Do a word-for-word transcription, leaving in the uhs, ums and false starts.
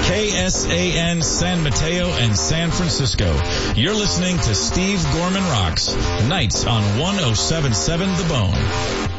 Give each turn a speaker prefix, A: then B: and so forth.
A: K S A N San Mateo and San Francisco. You're listening to Steve Gorman Rocks, nights on one oh seven point seven The Bone.